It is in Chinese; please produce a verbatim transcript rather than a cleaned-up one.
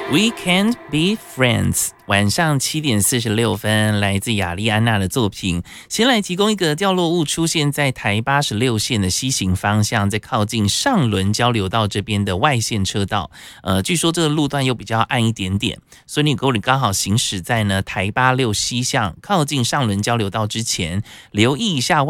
We can't be friends。晚上七点四十六分，来自雅丽安娜的作品。先来提供一个掉落物出现在台八十六线的西行方向，在靠近上轮交流道这边的外线车道。呃，据说这个路段又比较暗一点点，所以你如果你刚好行驶在呢台八六西向靠近上轮交流道之前，留意一下